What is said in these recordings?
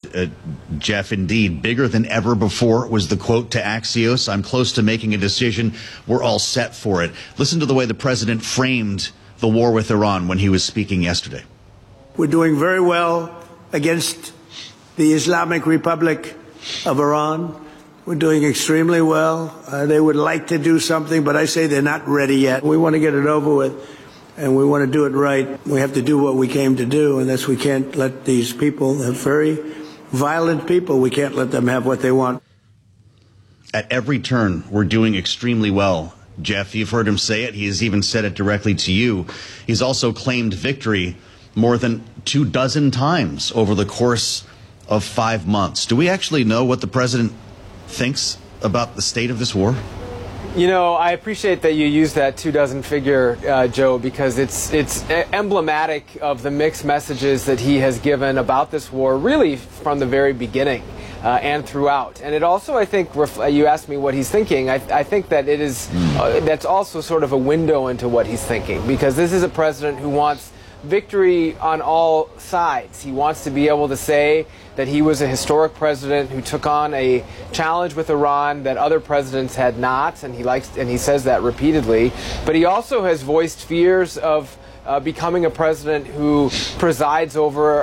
Jeff, indeed, bigger than ever before was the quote to Axios. I'm close to making a decision. We're all set for it. Listen to the way the president framed the war with Iran when he was speaking yesterday. We're doing very well against the Islamic Republic of Iran. We're doing extremely well. They would like to do something, but I say they're not ready yet. We want to get it over with, and we want to do it right. We have to do what we came to do, and that's we can't let these people, they're very violent people, we can't let them have what they want. At every turn, we're doing extremely well. Jeff, you've heard him say it. He has even said it directly to you. He's also claimed victory more than 24 times over the course of 5 months. Do we actually know what the president thinks about the state of this war? You know, I appreciate that you use that 24 figure, Joe, because it's emblematic of the mixed messages that he has given about this war, really from the very beginning and throughout. And it also, I think, you asked me what he's thinking. I think that it is that's also sort of a window into what he's thinking, because this is a president who wants victory on all sides. He wants to be able to say that he was a historic president who took on a challenge with Iran that other presidents had not, and he says that repeatedly. But he also has voiced fears of becoming a president who presides over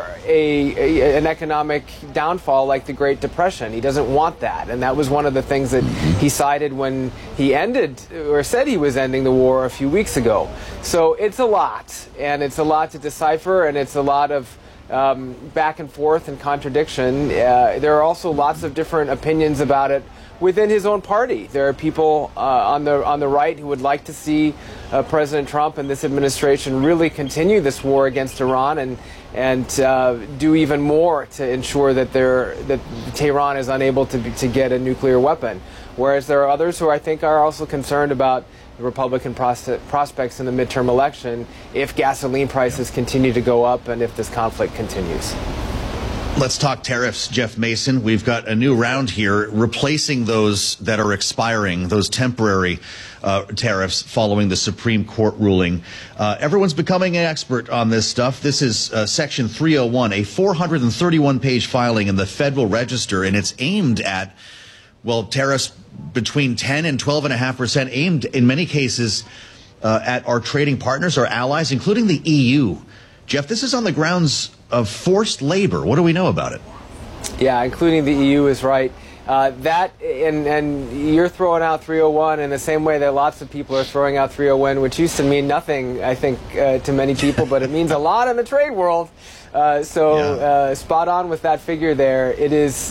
an economic downfall like the Great Depression. He doesn't want that, and that was one of the things that he cited when he ended, or said he was ending the war a few weeks ago. So it's a lot, and it's a lot to decipher, and it's a lot of back and forth and contradiction. There are also lots of different opinions about it within his own party. There are people on the right who would like to see President Trump and this administration really continue this war against Iran and do even more to ensure that Tehran is unable to get a nuclear weapon. Whereas there are others who I think are also concerned about the Republican prospects in the midterm election if gasoline prices continue to go up and if this conflict continues. Let's talk tariffs, Jeff Mason. We've got a new round here replacing those that are expiring, those temporary tariffs following the Supreme Court ruling. Everyone's becoming an expert on this stuff. This is Section 301, a 431-page filing in the Federal Register, and it's aimed at, well, tariffs between 10 and 12.5%, aimed in many cases at our trading partners, our allies, including the EU. Jeff, this is on the grounds of forced labor. What do we know about it? Yeah, including the EU is right. And you're throwing out 301 in the same way that lots of people are throwing out 301, which used to mean nothing, I think, to many people, but it means a lot in the trade world. Spot on with that figure there. It is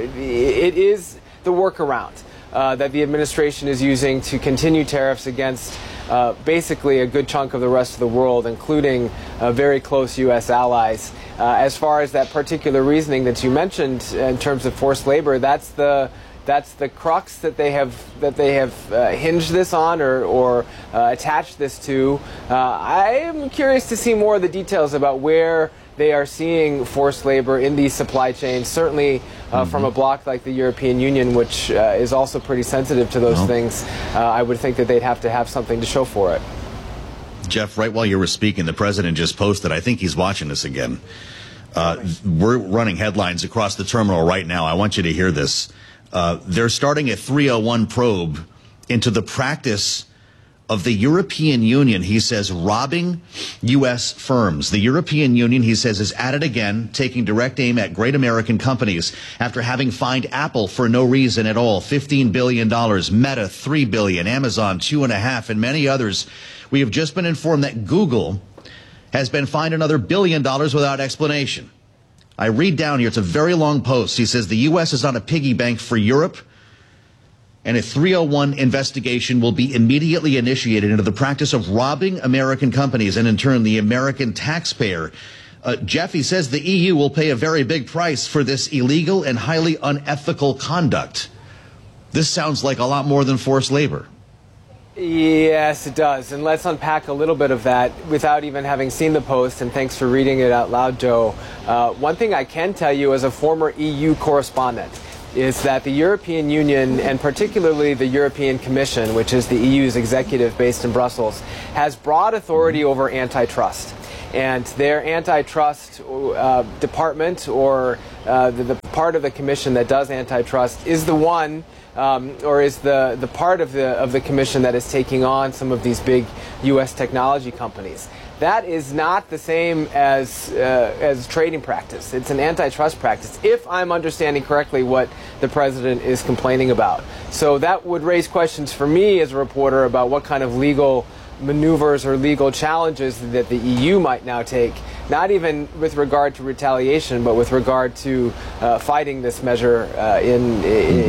the workaround that the administration is using to continue tariffs against basically a good chunk of the rest of the world, including very close U.S. allies. As far as that particular reasoning that you mentioned in terms of forced labor, that's the crux that they have hinged this on or attached this to. I am curious to see more of the details about where they are seeing forced labor in these supply chains, certainly from a bloc like the European Union, which is also pretty sensitive to those things. I would think that they'd have to have something to show for it. Jeff, right while you were speaking, the president just posted, I think he's watching this again. We're running headlines across the terminal right now. I want you to hear this. They're starting a 301 probe into the practice of the European Union, he says, robbing U.S. firms. The European Union, he says, is at it again, taking direct aim at great American companies after having fined Apple for no reason at all, $15 billion, Meta, $3 billion, Amazon, $2.5 billion, and many others. We have just been informed that Google has been fined another $1 billion without explanation. I read down here, it's a very long post. He says the U.S. is on a piggy bank for Europe, and a 301 investigation will be immediately initiated into the practice of robbing American companies and, in turn, the American taxpayer. Jeff, he says the EU will pay a very big price for this illegal and highly unethical conduct. This sounds like a lot more than forced labor. Yes, it does. And let's unpack a little bit of that without even having seen the post, and thanks for reading it out loud, Joe. One thing I can tell you as a former EU correspondent is that the European Union, and particularly the European Commission, which is the EU's executive based in Brussels, has broad authority over antitrust. and their antitrust department, or the part of the commission that does antitrust, is the one or is the part of the commission that is taking on some of these big U.S. technology companies. That is not the same as trading practice. It's an antitrust practice, if I'm understanding correctly what the president is complaining about. So that would raise questions for me as a reporter about what kind of legal maneuvers or legal challenges that the EU might now take, not even with regard to retaliation, but with regard to fighting this measure in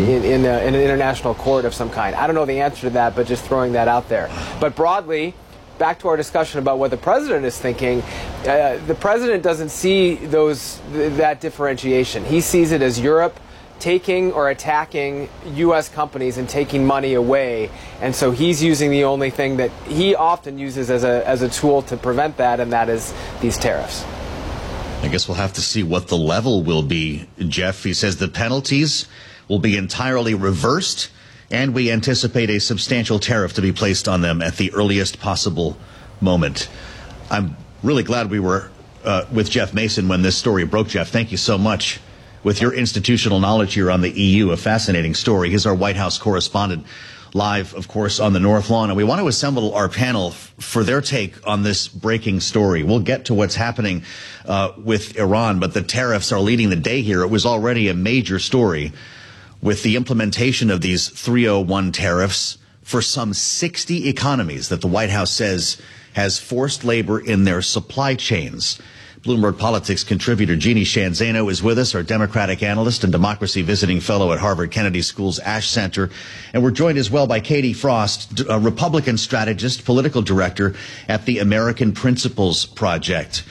an international court of some kind. I don't know the answer to that, but just throwing that out there. But broadly, back to our discussion about what the president is thinking, the president doesn't see that differentiation. He sees it as Europe taking or attacking U.S. companies and taking money away, and so he's using the only thing that he often uses as a tool to prevent that, and that is these tariffs. I guess we'll have to see what the level will be, Jeff. He says the penalties will be entirely reversed, and we anticipate a substantial tariff to be placed on them at the earliest possible moment. I'm really glad we were with Jeff Mason when this story broke, Jeff. Thank you so much. With your institutional knowledge here on the EU, a fascinating story. He's our White House correspondent, live, of course, on the North Lawn. And we want to assemble our panel for their take on this breaking story. We'll get to what's happening with Iran, but the tariffs are leading the day here. It was already a major story with the implementation of these 301 tariffs for some 60 economies that the White House says has forced labor in their supply chains. Bloomberg Politics contributor Jeannie Sheehan Zaino is with us, our Democratic analyst and democracy visiting fellow at Harvard Kennedy School's Ash Center. And we're joined as well by Katie Frost, a Republican strategist, political director at the American Principles Project.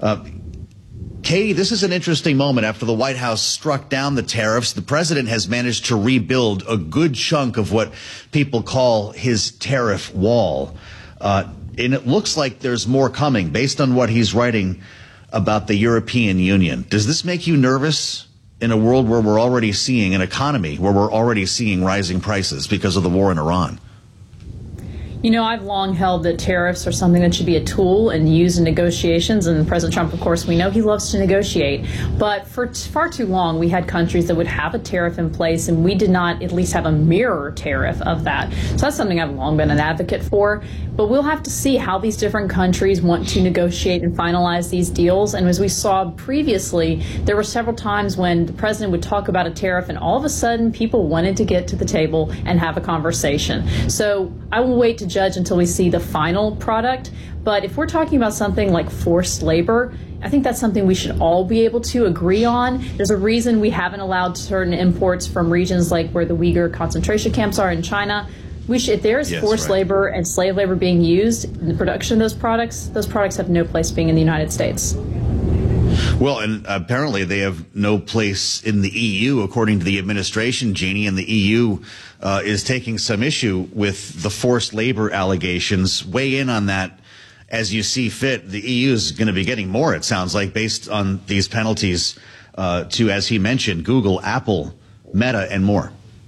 Katie, this is an interesting moment. After the White House struck down the tariffs, the president has managed to rebuild a good chunk of what people call his tariff wall. And it looks like there's more coming based on what he's writing about the European Union. Does this make you nervous in a world where we're already seeing an economy, where we're already seeing rising prices because of the war in Iran? You know, I've long held that tariffs are something that should be a tool and used in negotiations. And President Trump, of course, we know he loves to negotiate. But for far too long, we had countries that would have a tariff in place, and we did not at least have a mirror tariff of that. So that's something I've long been an advocate for. But we'll have to see how these different countries want to negotiate and finalize these deals. And as we saw previously, there were several times when the president would talk about a tariff, and all of a sudden people wanted to get to the table and have a conversation. So I will wait to judge until we see the final product. But if we're talking about something like forced labor, I think that's something we should all be able to agree on. There's a reason we haven't allowed certain imports from regions like where the Uyghur concentration camps are in China. If there is forced labor and slave labor being used in the production of those products have no place being in the United States. Well, and apparently they have no place in the EU, according to the administration, Jeannie, and the EU is taking some issue with the forced labor allegations. Weigh in on that as you see fit. The EU is going to be getting more, it sounds like, based on these penalties to, as he mentioned, Google, Apple, Meta, and more.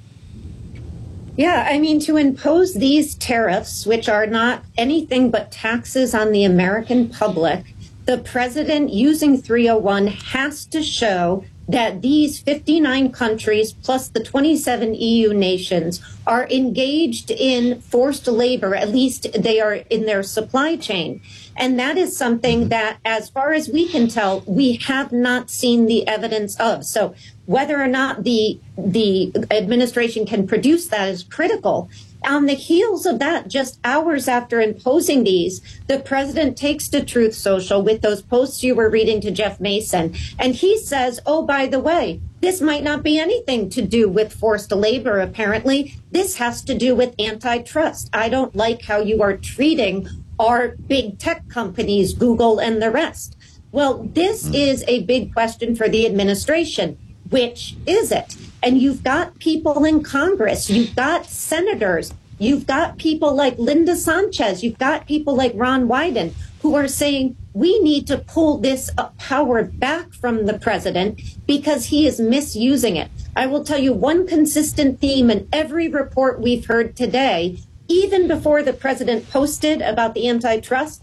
Yeah, I mean, to impose these tariffs, which are not anything but taxes on the American public, the president using 301 has to show that these 59 countries plus the 27 EU nations are engaged in forced labor, at least they are in their supply chain. And that is something that, as far as we can tell, we have not seen the evidence of. So whether or not the administration can produce that is critical. On the heels of that, just hours after imposing these, the president takes to Truth Social with those posts you were reading to Jeff Mason, and he says, oh, by the way, this might not be anything to do with forced labor, apparently. This has to do with antitrust. I don't like how you are treating our big tech companies, Google and the rest. Well, this is a big question for the administration. Which is it? And you've got people in Congress, you've got senators, you've got people like Linda Sanchez, you've got people like Ron Wyden who are saying we need to pull this power back from the president because he is misusing it. I will tell you one consistent theme in every report we've heard today, even before the president posted about the antitrust,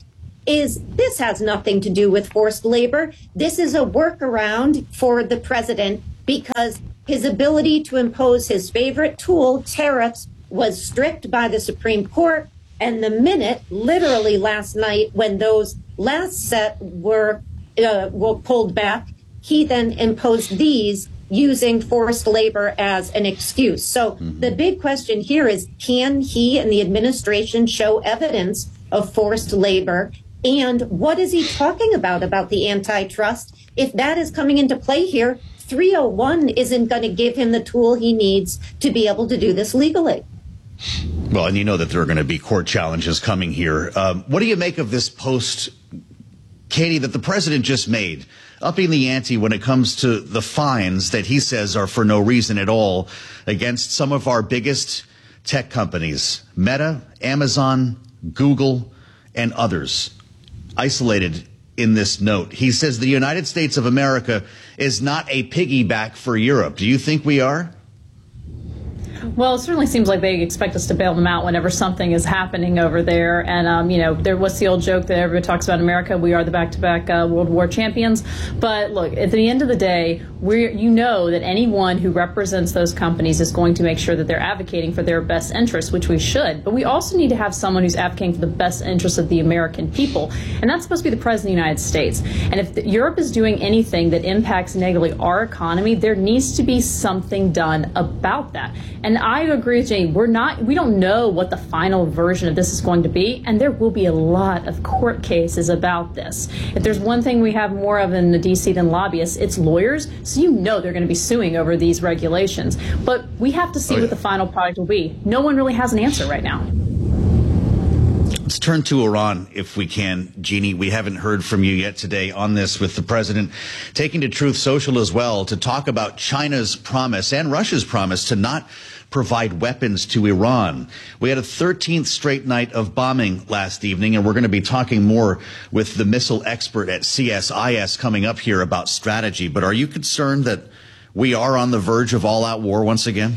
is this has nothing to do with forced labor. This is a workaround for the president because his ability to impose his favorite tool, tariffs, was stripped by the Supreme Court. And the minute, literally last night, when those last set were pulled back, he then imposed these using forced labor as an excuse. So the big question here is, can he and the administration show evidence of forced labor? And what is he talking about the antitrust? If that is coming into play here, 301 isn't going to give him the tool he needs to be able to do this legally. Well, and you know that there are going to be court challenges coming here. What do you make of this post, Katie, that the president just made, upping the ante when it comes to the fines that he says are for no reason at all against some of our biggest tech companies, Meta, Amazon, Google, and others, isolated in this note? He says the United States of America is not a piggyback for Europe. Do you think we are? Well, it certainly seems like they expect us to bail them out whenever something is happening over there. And, there was the old joke that everybody talks about in America. We are the back-to-back World War champions. But look, at the end of the day, that anyone who represents those companies is going to make sure that they're advocating for their best interests, which we should. But we also need to have someone who's advocating for the best interests of the American people. And that's supposed to be the President of the United States. And if Europe is doing anything that impacts negatively our economy, there needs to be something done about that. And I agree with Jane. We don't know what the final version of this is going to be, and there will be a lot of court cases about this. If there's one thing we have more of in the DC than lobbyists, it's lawyers. So they're going to be suing over these regulations. But we have to see what the final product will be. No one really has an answer right now. Let's turn to Iran if we can. Jeannie, we haven't heard from you yet today on this, with the president taking to Truth Social as well to talk about China's promise and Russia's promise to not provide weapons to Iran. We had a 13th straight night of bombing last evening, and we're going to be talking more with the missile expert at CSIS coming up here about strategy. But are you concerned that we are on the verge of all-out war once again?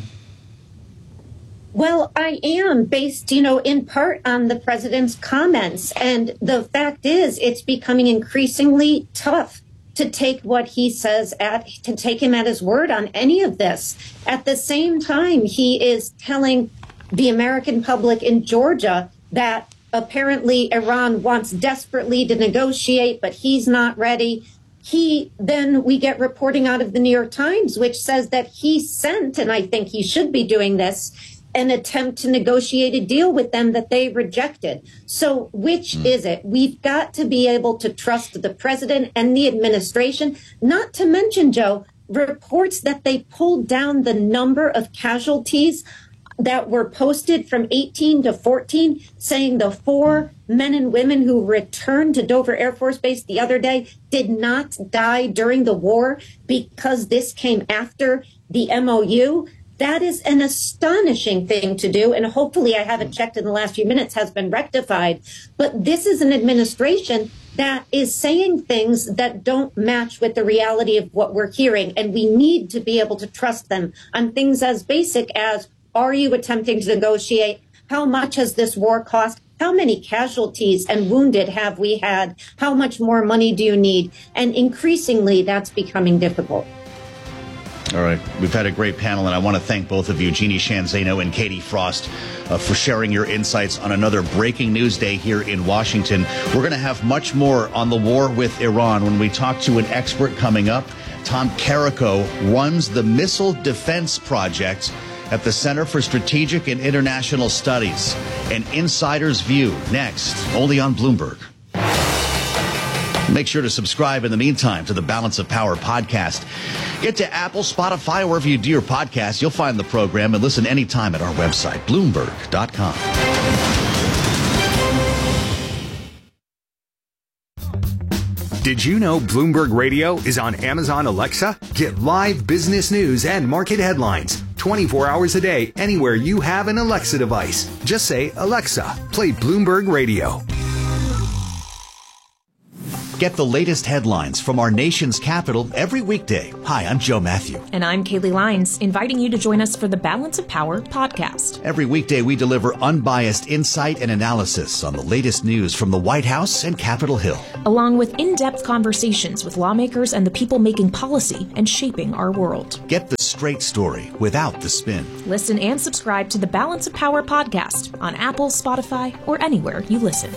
Well, I am, based, in part on the president's comments. And the fact is, it's becoming increasingly tough to take what he says to take him at his word on any of this. At the same time, he is telling the American public in Georgia that apparently Iran wants desperately to negotiate, but he's not ready. Then we get reporting out of the New York Times, which says that he sent, and I think he should be doing this, an attempt to negotiate a deal with them that they rejected. So which is it? We've got to be able to trust the president and the administration, not to mention, Joe, reports that they pulled down the number of casualties that were posted from 18 to 14, saying the 4 men and women who returned to Dover Air Force Base the other day did not die during the war because this came after the MOU. That is an astonishing thing to do. And hopefully, I haven't checked in the last few minutes, has been rectified. But this is an administration that is saying things that don't match with the reality of what we're hearing. And we need to be able to trust them on things as basic as, are you attempting to negotiate? How much has this war cost? How many casualties and wounded have we had? How much more money do you need? And increasingly, that's becoming difficult. All right. We've had a great panel, and I want to thank both of you, Jeannie Sheehan Zaino and Katie Frost, for sharing your insights on another breaking news day here in Washington. We're going to have much more on the war with Iran when we talk to an expert coming up. Tom Carrico runs the Missile Defense Project at the Center for Strategic and International Studies. An insider's view next, only on Bloomberg. Make sure to subscribe in the meantime to the Balance of Power podcast. Get to Apple, Spotify, wherever you do your podcast. You'll find the program and listen anytime at our website, Bloomberg.com. Did you know Bloomberg Radio is on Amazon Alexa? Get live business news and market headlines 24 hours a day anywhere you have an Alexa device. Just say, Alexa, play Bloomberg Radio. Get the latest headlines from our nation's capital every weekday. Hi, I'm Joe Matthew. And I'm Kaylee Lyons, inviting you to join us for the Balance of Power podcast. Every weekday, we deliver unbiased insight and analysis on the latest news from the White House and Capitol Hill, along with in-depth conversations with lawmakers and the people making policy and shaping our world. Get the straight story without the spin. Listen and subscribe to the Balance of Power podcast on Apple, Spotify, or anywhere you listen.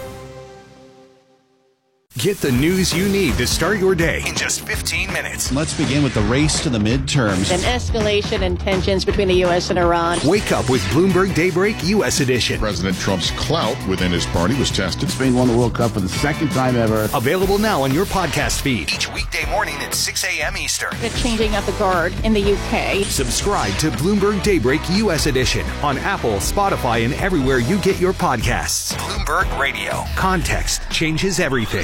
Get the news you need to start your day in just 15 minutes. Let's begin with the race to the midterms. An escalation in tensions between the U.S. and Iran. Wake up with Bloomberg Daybreak U.S. edition. President Trump's clout within his party was tested. Spain won the World Cup for the second time ever. Available now on your podcast feed. Each weekday morning at 6 a.m. Eastern. The changing of the guard in the U.K. Subscribe to Bloomberg Daybreak U.S. edition on Apple, Spotify, and everywhere you get your podcasts. Bloomberg Radio. Context changes everything.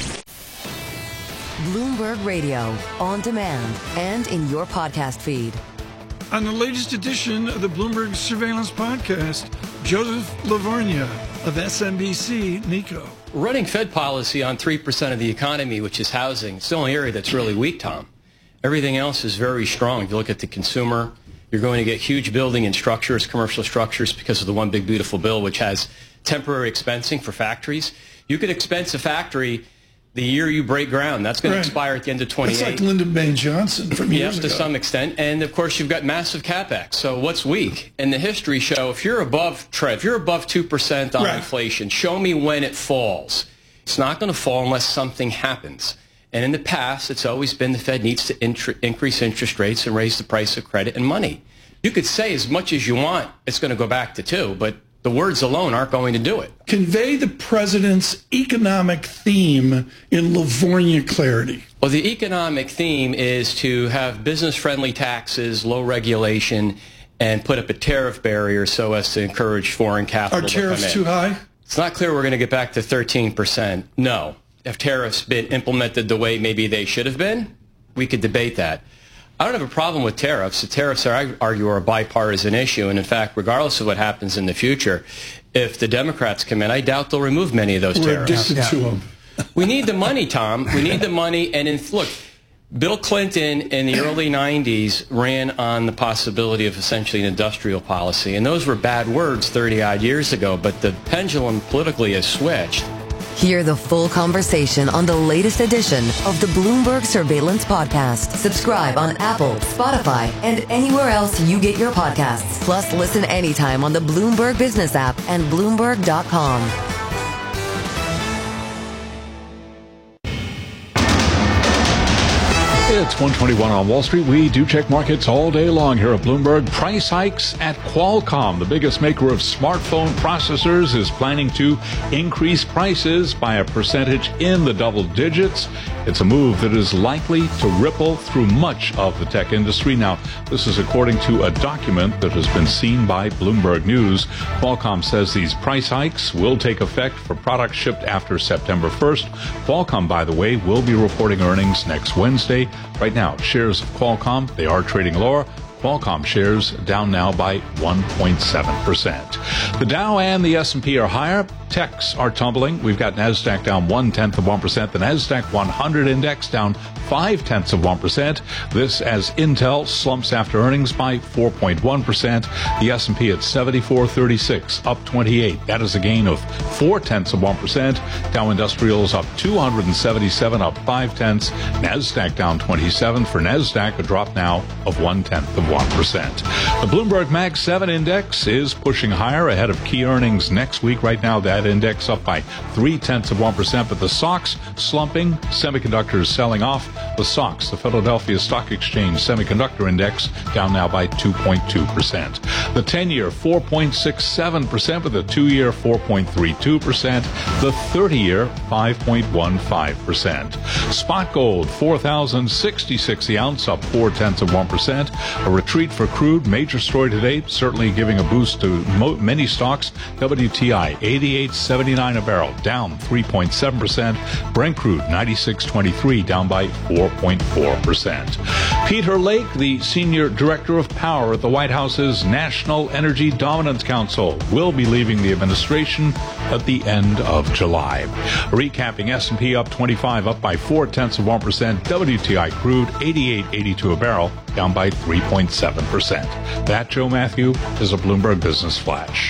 Bloomberg Radio, on demand and in your podcast feed. On the latest edition of the Bloomberg Surveillance Podcast, Joseph Lavarnia of SMBC Nikko. Running Fed policy on 3% of the economy, which is housing, it's the only area that's really weak, Tom. Everything else is very strong. If you look at the consumer, you're going to get huge building and structures, commercial structures, because of the One Big Beautiful Bill, which has temporary expensing for factories. You could expense a factory the year you break ground. That's going to expire at the end of 28. It's like Lyndon Baines Johnson from years ago. To some extent. And, of course, you've got massive CapEx. So what's weak? And the history show, if you're above 2% on inflation, show me when it falls. It's not going to fall unless something happens. And in the past, it's always been the Fed needs to increase interest rates and raise the price of credit and money. You could say as much as you want it's going to go back to 2, but the words alone aren't going to do it. Convey the president's economic theme in Livornia clarity. Well, the economic theme is to have business-friendly taxes, low regulation, and put up a tariff barrier so as to encourage foreign capital to come in. Are tariffs too high? It's not clear we're going to get back to 13%. No. If tariffs been implemented the way maybe they should have been, we could debate that. I don't have a problem with tariffs. The tariffs, I argue, are a bipartisan issue. And, in fact, regardless of what happens in the future, if the Democrats come in, I doubt they'll remove many of those tariffs. We're addicted to them. We need the money, Tom. We need the money. And, look, Bill Clinton in the early 90s ran on the possibility of essentially an industrial policy. And those were bad words 30-odd years ago. But the pendulum politically has switched. Hear the full conversation on the latest edition of the Bloomberg Surveillance Podcast. Subscribe on Apple, Spotify, and anywhere else you get your podcasts. Plus, listen anytime on the Bloomberg Business app and Bloomberg.com. It's 121 on Wall Street. We do check markets all day long here at Bloomberg. Price hikes at Qualcomm, the biggest maker of smartphone processors, is planning to increase prices by a percentage in the double digits. It's a move that is likely to ripple through much of the tech industry. Now, this is according to a document that has been seen by Bloomberg News. Qualcomm says these price hikes will take effect for products shipped after September 1st. Qualcomm, by the way, will be reporting earnings next Wednesday. Right now, shares of Qualcomm, they are trading lower. Qualcomm shares down now by 1.7%. The Dow and the S&P are higher. Techs are tumbling. We've got NASDAQ down 0.1%. The NASDAQ 100 index down 0.5%. This as Intel slumps after earnings by 4.1%. The S&P at 7436, up 28. That is a gain of 0.4%. Dow Industrials up 277, up 0.5. NASDAQ down 27. For NASDAQ, a drop now of 0.1%. The Bloomberg Mag 7 index is pushing higher ahead of key earnings next week. Right now, that index up by 0.3%, but the SOX slumping, semiconductors selling off. The SOX, the Philadelphia Stock Exchange Semiconductor Index, down now by 2.2%. The 10-year 4.67%, with the 2-year 4.32%, the 30-year 5.15%. Spot gold 4,066 the ounce, up 0.4%. A retreat for crude, major story today, certainly giving a boost to many stocks. WTI 88.79 a barrel, down 3.7%. Brent crude 96.23, down by 4.4%. Peter Lake, the senior director of power at the White House's National Energy Dominance Council, will be leaving the administration at the end of July. Recapping, S&P up 25, up by 0.4%. WTI crude 88.82 a barrel, down by 3.7%. That, Joe Matthew, is a Bloomberg Business Flash.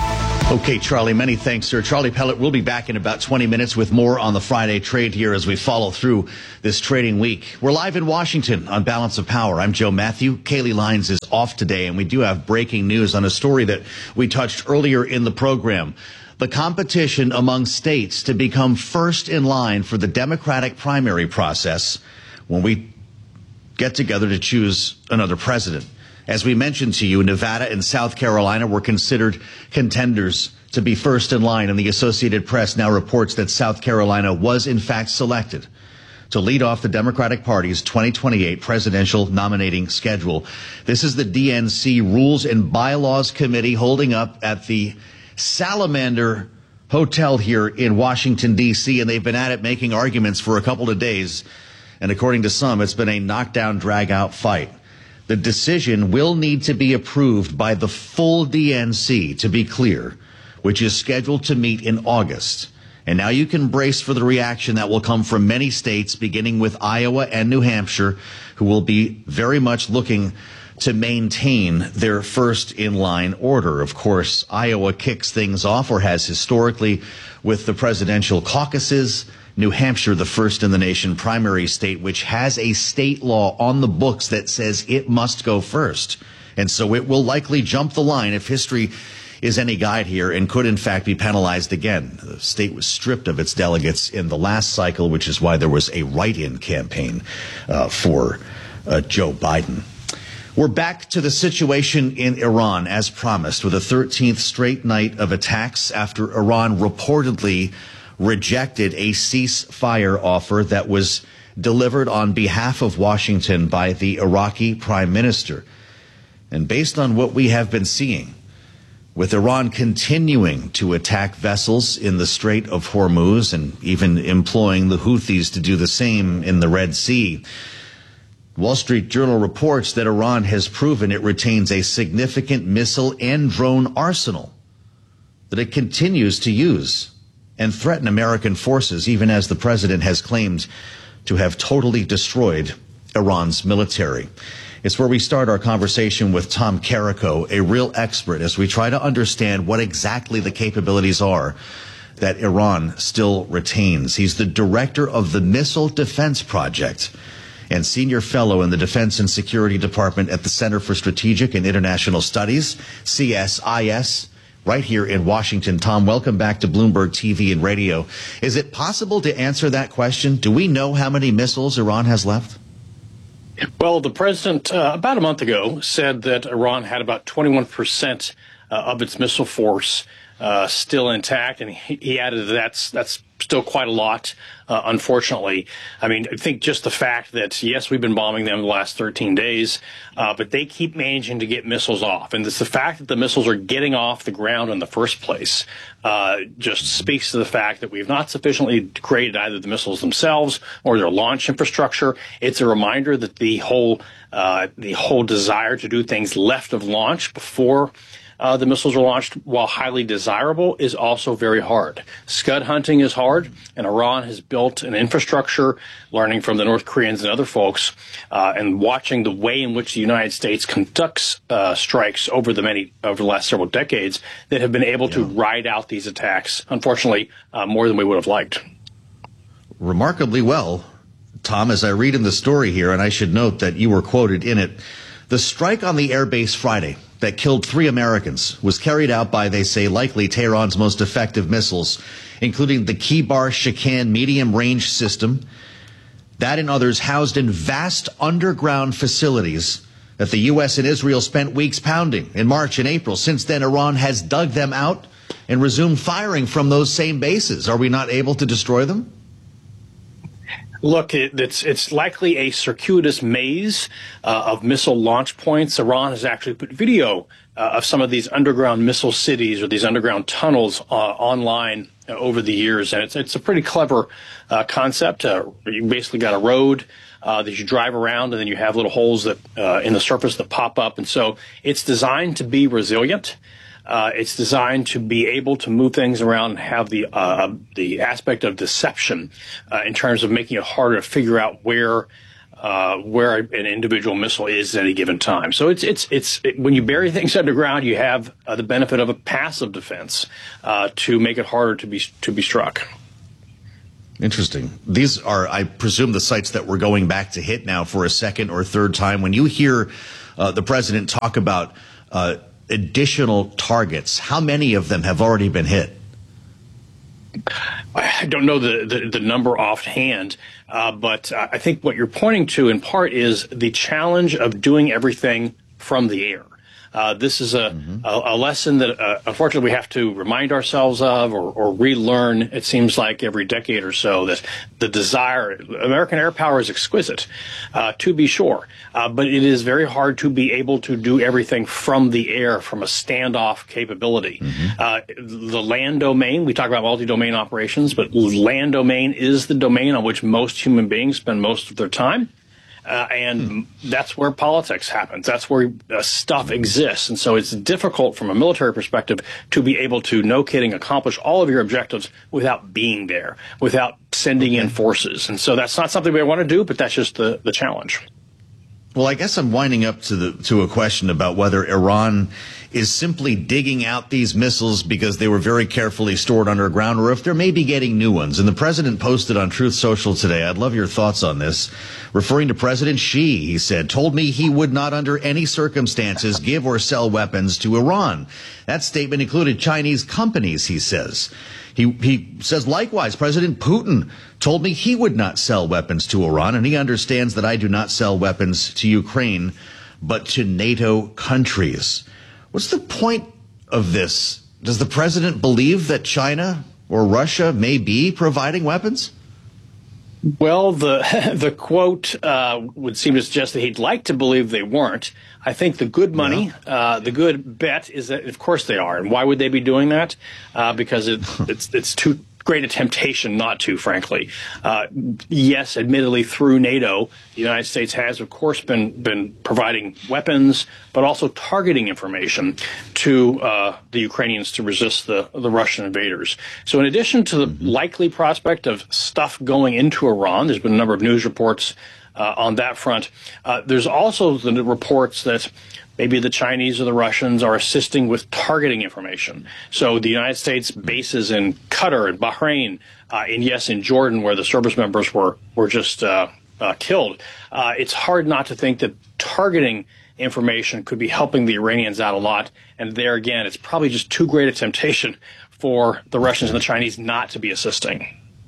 Okay, Charlie, many thanks, sir. Charlie Pellet will be back in about 20 minutes with more on the Friday trade here as we follow through this trading week. We're live in Washington on Balance of Power. I'm Joe Matthew. Kaylee Lyons is off today, and we do have breaking news on a story that we touched earlier in the program. The competition among states to become first in line for the Democratic primary process when we get together to choose another president. As we mentioned to you, Nevada and South Carolina were considered contenders to be first in line, and the Associated Press now reports that South Carolina was in fact selected to lead off the Democratic Party's 2028 presidential nominating schedule. This is the DNC Rules and Bylaws Committee holding up at the Salamander Hotel here in Washington, D.C., and they've been at it making arguments for a couple of days. And according to some, it's been a knockdown, drag-out fight. The decision will need to be approved by the full DNC, to be clear, which is scheduled to meet in August. And now you can brace for the reaction that will come from many states, beginning with Iowa and New Hampshire, who will be very much looking to maintain their first-in-line order. Of course, Iowa kicks things off, or has historically, with the presidential caucuses. New Hampshire, the first in the nation primary state, which has a state law on the books that says it must go first. And so it will likely jump the line if history is any guide here, and could in fact be penalized again. The state was stripped of its delegates in the last cycle, which is why there was a write-in campaign for Joe Biden. We're back to the situation in Iran, as promised, with a 13th straight night of attacks after Iran reportedly rejected a ceasefire offer that was delivered on behalf of Washington by the Iraqi prime minister. And based on what we have been seeing, with Iran continuing to attack vessels in the Strait of Hormuz and even employing the Houthis to do the same in the Red Sea, Wall Street Journal reports that Iran has proven it retains a significant missile and drone arsenal that it continues to use and threaten American forces, even as the president has claimed to have totally destroyed Iran's military. It's where we start our conversation with Tom Carrico, a real expert, as we try to understand what exactly the capabilities are that Iran still retains. He's the director of the Missile Defense Project and senior fellow in the Defense and Security Department at the Center for Strategic and International Studies, CSIS, right here in Washington. Tom, welcome back to Bloomberg TV and Radio. Is it possible to answer that question? Do we know how many missiles Iran has left? Well, the president about a month ago said that Iran had about 21% of its missile force still intact, and he added that's still quite a lot, unfortunately. I mean, I think just the fact that, yes, we've been bombing them the last 13 days, but they keep managing to get missiles off. And it's the fact that the missiles are getting off the ground in the first place just speaks to the fact that we've not sufficiently degraded either the missiles themselves or their launch infrastructure. It's a reminder that the whole desire to do things left of launch before the missiles are launched, while highly desirable, is also very hard. Scud hunting is hard, and Iran has built an infrastructure, learning from the North Koreans and other folks, and watching the way in which the United States conducts strikes over the last several decades, that have been able to ride out these attacks, unfortunately, more than we would have liked. Remarkably well, Tom, as I read in the story here, and I should note that you were quoted in it, the strike on the airbase Friday that killed 3 Americans was carried out by, they say, likely Tehran's most effective missiles, including the Kibar Shikan medium-range system, that and others housed in vast underground facilities that the U.S. and Israel spent weeks pounding in March and April. Since then, Iran has dug them out and resumed firing from those same bases. Are we not able to destroy them? Look, it's likely a circuitous maze of missile launch points. Iran has actually put video of some of these underground missile cities or these underground tunnels online over the years, and it's a pretty clever concept. You basically got a road that you drive around, and then you have little holes that in the surface that pop up, and so it's designed to be resilient. It's designed to be able to move things around and have the aspect of deception in terms of making it harder to figure out where an individual missile is at any given time. So it's when you bury things underground, you have the benefit of a passive defense to make it harder to be struck. Interesting. These are, I presume, the sites that we're going back to hit now for a second or third time. When you hear the president talk about additional targets, how many of them have already been hit? I don't know the number offhand, but I think what you're pointing to in part is the challenge of doing everything from the air. This is a lesson that, unfortunately, we have to remind ourselves of or relearn, it seems like, every decade or so, that the desire, American air power is exquisite, to be sure, but it is very hard to be able to do everything from the air, from a standoff capability. The land domain, we talk about multi-domain operations, but land domain is the domain on which most human beings spend most of their time. And that's where politics happens. That's where stuff exists. And so it's difficult from a military perspective to be able to, no kidding, accomplish all of your objectives without being there, without sending in forces. And so that's not something we want to do, but that's just the challenge. Well, I guess I'm winding up to a question about whether Iran is simply digging out these missiles because they were very carefully stored underground, or if they're maybe getting new ones. And the president posted on Truth Social today, I'd love your thoughts on this, referring to President Xi, he said, told me he would not under any circumstances give or sell weapons to Iran. That statement included Chinese companies, he says. He says, likewise, President Putin told me he would not sell weapons to Iran, and he understands that I do not sell weapons to Ukraine, but to NATO countries. What's the point of this? Does the president believe that China or Russia may be providing weapons? Well, the quote would seem to suggest that he'd like to believe they weren't. I think the good money, the good bet is that, of course, they are. And why would they be doing that? Because it's too great a temptation not to, frankly. Yes, admittedly, through NATO, the United States has, of course, been providing weapons, but also targeting information to the Ukrainians to resist the Russian invaders. So in addition to the likely prospect of stuff going into Iran, there's been a number of news reports on that front. There's also the reports that maybe the Chinese or the Russians are assisting with targeting information. So the United States bases in Qatar and Bahrain, in Jordan, where the service members were just killed. It's hard not to think that targeting information could be helping the Iranians out a lot. And there again, it's probably just too great a temptation for the Russians and the Chinese not to be assisting.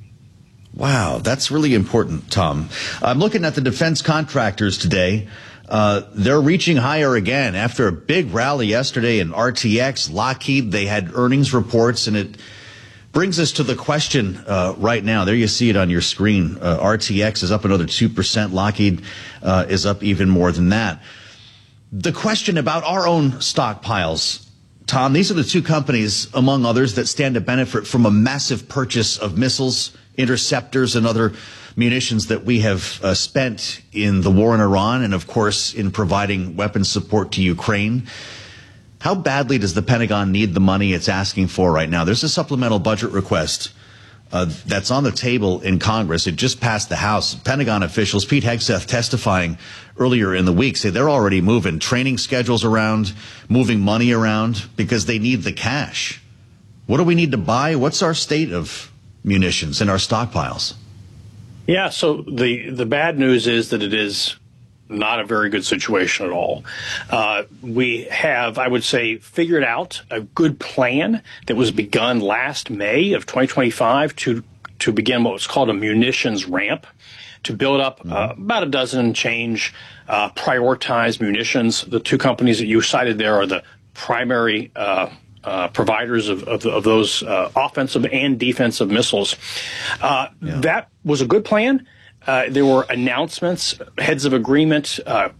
Wow, that's really important, Tom. I'm looking at the defense contractors today. They're reaching higher again after a big rally yesterday in RTX. Lockheed, they had earnings reports, and it brings us to the question right now. There you see it on your screen. RTX is up another 2%. Lockheed is up even more than that. The question about our own stockpiles, Tom, these are the two companies, among others, that stand to benefit from a massive purchase of missiles, interceptors, and other munitions that we have spent in the war in Iran and, of course, in providing weapons support to Ukraine. How badly does the Pentagon need the money it's asking for right now? There's a supplemental budget request that's on the table in Congress. It just passed the House. Pentagon officials, Pete Hegseth testifying earlier in the week, say they're already moving training schedules around, moving money around because they need the cash. What do we need to buy? What's our state of munitions and our stockpiles? Yeah, so the bad news is that it is not a very good situation at all. We have, I would say, figured out a good plan that was begun last May of 2025 to begin what was called a munitions ramp, to build up about a dozen change prioritized munitions. The two companies that you cited there are the primary providers of those offensive and defensive missiles. That was a good plan. There were announcements, heads of agreements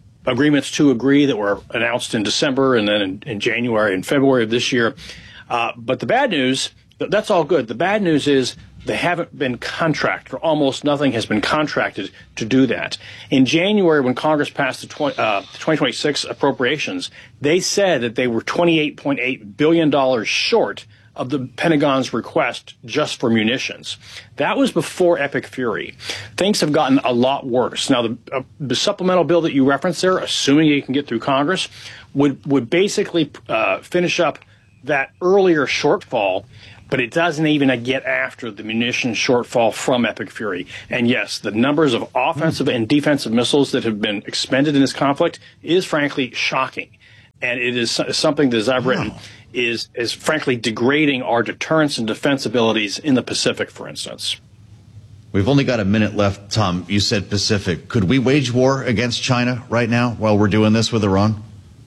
to agree that were announced in December and then in January and February of this year. But the bad news, that's all good. The bad news is they haven't been contracted, or almost nothing has been contracted to do that. In January, when Congress passed the 2026 appropriations, they said that they were $28.8 billion short of the Pentagon's request just for munitions. That was before Epic Fury. Things have gotten a lot worse. Now, the supplemental bill that you referenced there, assuming it can get through Congress, would basically finish up that earlier shortfall, but it doesn't even get after the munition shortfall from Epic Fury. And yes, the numbers of offensive and defensive missiles that have been expended in this conflict is frankly shocking. And it is something that, as I've written, is frankly degrading our deterrence and defense abilities in the Pacific, for instance. We've only got a minute left, Tom. You said Pacific. Could we wage war against China right now while we're doing this with Iran?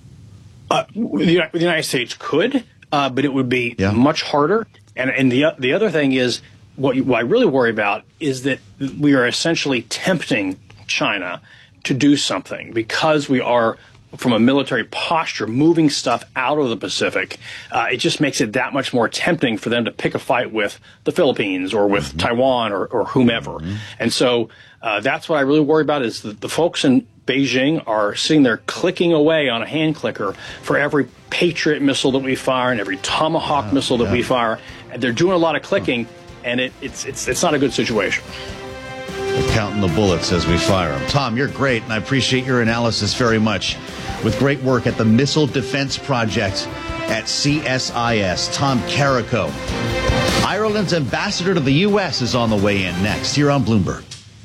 The United States could, but it would be much harder. And the other thing is, what I really worry about is that we are essentially tempting China to do something because we are, from a military posture, moving stuff out of the Pacific. It just makes it that much more tempting for them to pick a fight with the Philippines or with Taiwan or whomever. And so that's what I really worry about, is that the folks in Beijing are sitting there clicking away on a hand clicker for every Patriot missile that we fire and every Tomahawk missile that we fire. And they're doing a lot of clicking, and it's not a good situation. We're counting the bullets as we fire them. Tom, you're great, and I appreciate your analysis very much. With great work at the Missile Defense Project at CSIS, Tom Carrico. Ireland's ambassador to the U.S. is on the way in next, here on Bloomberg.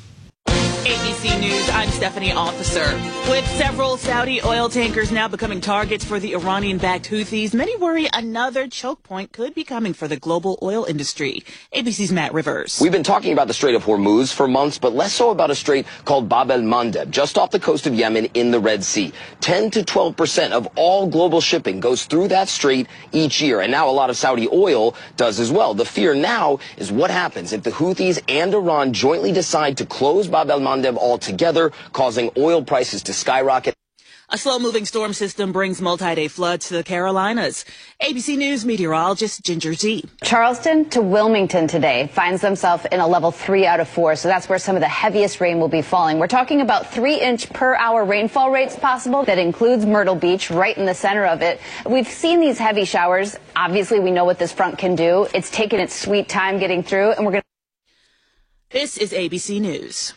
ABC News, I'm Stephanie Officer. With several Saudi oil tankers now becoming targets for the Iranian-backed Houthis, many worry another choke point could be coming for the global oil industry. ABC's Matt Rivers. We've been talking about the Strait of Hormuz for months, but less so about a strait called Bab el-Mandeb, just off the coast of Yemen in the Red Sea. 10 to 12% of all global shipping goes through that strait each year, and now a lot of Saudi oil does as well. The fear now is what happens if the Houthis and Iran jointly decide to close Bab el-Mandeb altogether, causing oil prices to skyrocket. A slow-moving storm system brings multi-day floods to the Carolinas. ABC News meteorologist Ginger Zee. Charleston to Wilmington today finds themselves in a level 3 out of 4, so that's where some of the heaviest rain will be falling. We're talking about 3-inch per hour rainfall rates possible. That includes Myrtle Beach, right in the center of it. We've seen these heavy showers. Obviously, we know what this front can do. It's taken its sweet time getting through, and we're going to... This is ABC News.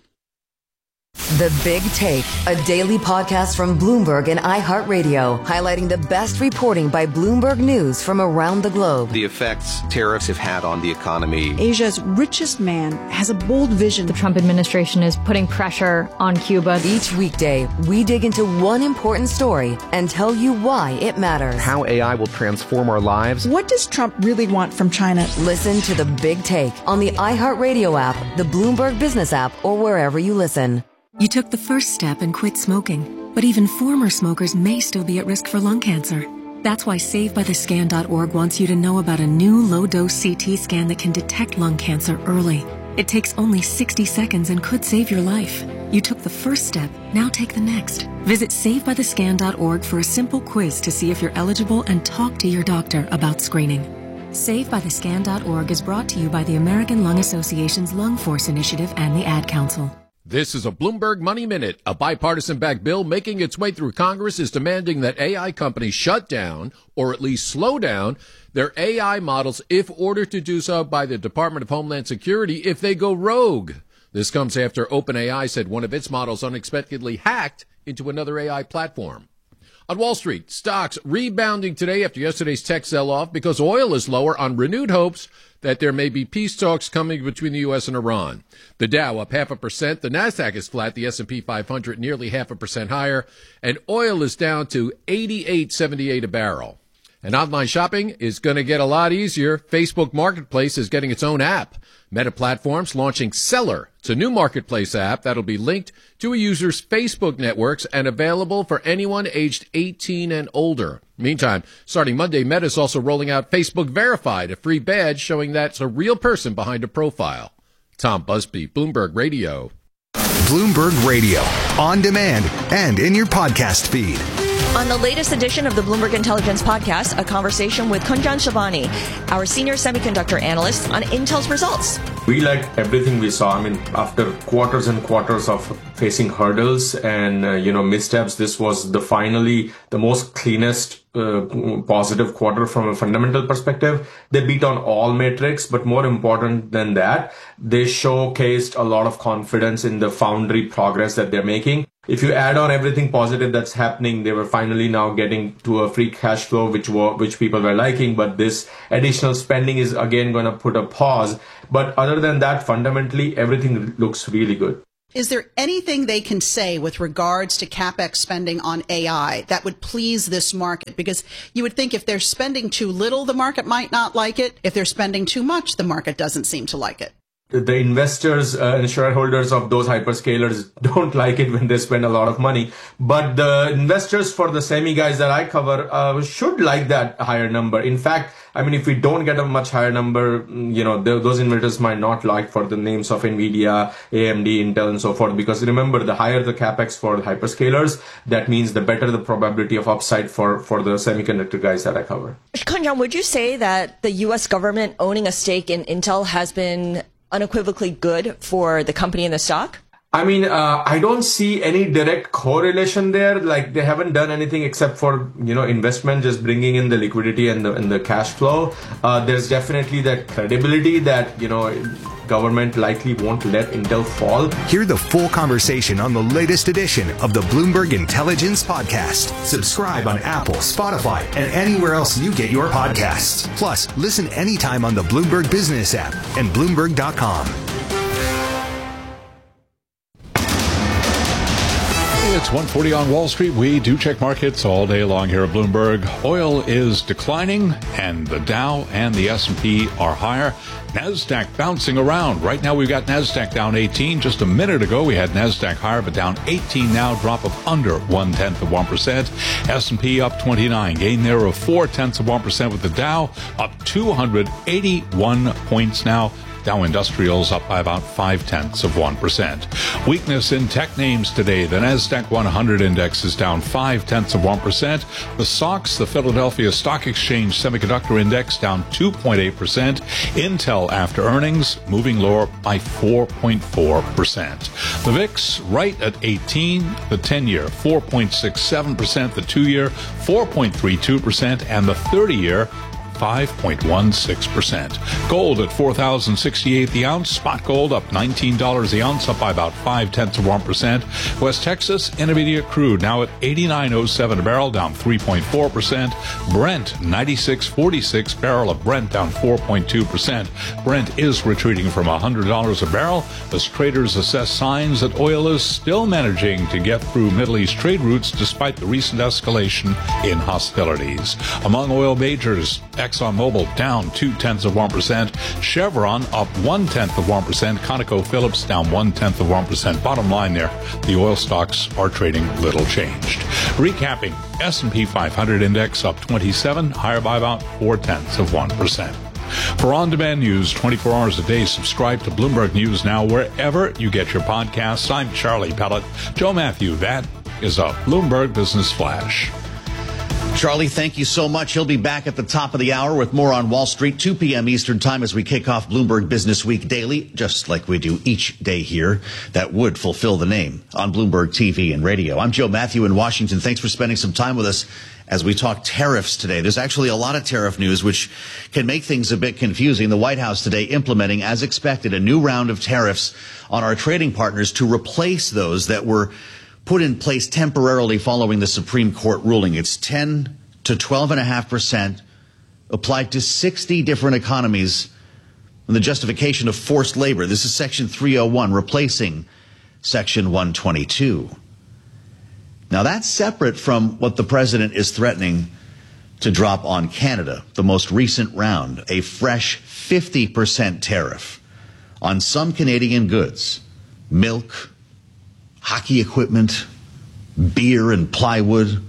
The Big Take, a daily podcast from Bloomberg and iHeartRadio, highlighting the best reporting by Bloomberg News from around the globe. The effects tariffs have had on the economy. Asia's richest man has a bold vision. The Trump administration is putting pressure on Cuba. Each weekday, we dig into one important story and tell you why it matters. How AI will transform our lives. What does Trump really want from China? Listen to The Big Take on the iHeartRadio app, the Bloomberg Business app, or wherever you listen. You took the first step and quit smoking, but even former smokers may still be at risk for lung cancer. That's why SaveByTheScan.org wants you to know about a new low-dose CT scan that can detect lung cancer early. It takes only 60 seconds and could save your life. You took the first step, now take the next. Visit SaveByTheScan.org for a simple quiz to see if you're eligible and talk to your doctor about screening. SaveByTheScan.org is brought to you by the American Lung Association's Lung Force Initiative and the Ad Council. This is a Bloomberg Money Minute. A bipartisan-backed bill making its way through Congress is demanding that AI companies shut down, or at least slow down, their AI models if ordered to do so by the Department of Homeland Security if they go rogue. This comes after OpenAI said one of its models unexpectedly hacked into another AI platform. On Wall Street, stocks rebounding today after yesterday's tech sell-off because oil is lower on renewed hopes that there may be peace talks coming between the U.S. and Iran. The Dow up 0.5%. The Nasdaq is flat. The S&P 500 nearly 0.5% higher. And oil is down to $88.78 a barrel. And online shopping is going to get a lot easier. Facebook Marketplace is getting its own app. Meta Platforms launching Seller. It's a new marketplace app that'll be linked to a user's Facebook networks and available for anyone aged 18 and older. Meantime, starting Monday, Meta is also rolling out Facebook Verified, a free badge showing that's a real person behind a profile. Tom Busby, Bloomberg Radio. Bloomberg Radio, on demand and in your podcast feed. On the latest edition of the Bloomberg Intelligence Podcast, a conversation with Kunjan Shivani, our senior semiconductor analyst, on Intel's results. We liked everything we saw. I mean, after quarters and quarters of facing hurdles and, missteps, this was finally the most cleanest positive quarter from a fundamental perspective. They beat on all metrics, but more important than that, they showcased a lot of confidence in the foundry progress that they're making. If you add on everything positive that's happening, they were finally now getting to a free cash flow, which people were liking. But this additional spending is again going to put a pause. But other than that, fundamentally, everything looks really good. Is there anything they can say with regards to CapEx spending on AI that would please this market? Because you would think if they're spending too little, the market might not like it. If they're spending too much, the market doesn't seem to like it. The investors and shareholders of those hyperscalers don't like it when they spend a lot of money. But the investors for the semi guys that I cover should like that higher number. In fact, I mean, if we don't get a much higher number, those investors might not like for the names of NVIDIA, AMD, Intel, and so forth. Because remember, the higher the capex for the hyperscalers, that means the better the probability of upside for the semiconductor guys that I cover. Kunjan, would you say that the U.S. government owning a stake in Intel has been unequivocally good for the company and the stock? I mean, I don't see any direct correlation there. Like, they haven't done anything except for, investment, just bringing in the liquidity and the cash flow. There's definitely that credibility that, government likely won't let Intel fall. Hear the full conversation on the latest edition of the Bloomberg Intelligence Podcast. Subscribe on Apple, Spotify, and anywhere else you get your podcasts. Plus, listen anytime on the Bloomberg Business app and Bloomberg.com. It's 1:40 on Wall Street. We do check markets all day long here at Bloomberg. Oil is declining, and the Dow and the S&P are higher. NASDAQ bouncing around. Right now we've got NASDAQ down 18. Just a minute ago we had NASDAQ higher, but down 18 now, drop of under 0.1%. S&P up 29, gain there of 0.4% with the Dow up 281 points now. Dow Industrials up by about 0.5%. Weakness in tech names today. The NASDAQ 100 index is down 0.5%. The SOX, the Philadelphia Stock Exchange Semiconductor Index, down 2.8%. Intel after earnings moving lower by 4.4%. The VIX right at 18. The 10-year 4.67%. The 2-year 4.32%, and the 30-year 5.16%. Gold at $4,068 the ounce. Spot gold up $19 the ounce, up by about 0.5%. West Texas Intermediate crude now at $89.07 a barrel, down 3.4%. Brent 96.46 barrel of Brent, down 4.2%. Brent is retreating from $100 a barrel as traders assess signs that oil is still managing to get through Middle East trade routes despite the recent escalation in hostilities. Among oil majors, ExxonMobil down 0.2%. Chevron up 0.1%. ConocoPhillips down 0.1%. Bottom line there, the oil stocks are trading little changed. Recapping, S&P 500 index up 27, higher by about 0.4%. For on-demand news 24 hours a day, subscribe to Bloomberg News Now wherever you get your podcasts. I'm Charlie Pellet. Joe Matthew, that is a Bloomberg Business Flash. Charlie, thank you so much. He'll be back at the top of the hour with more on Wall Street, 2 p.m. Eastern Time as we kick off Bloomberg Business Week daily, just like we do each day here. That would fulfill the name on Bloomberg TV and radio. I'm Joe Matthew in Washington. Thanks for spending some time with us as we talk tariffs today. There's actually a lot of tariff news, which can make things a bit confusing. The White House today implementing, as expected, a new round of tariffs on our trading partners to replace those that were put in place temporarily following the Supreme Court ruling. It's 10 to 12.5% applied to 60 different economies on the justification of forced labor. This is Section 301, replacing Section 122. Now, that's separate from what the president is threatening to drop on Canada, the most recent round, a fresh 50% tariff on some Canadian goods, milk, hockey equipment, beer and plywood,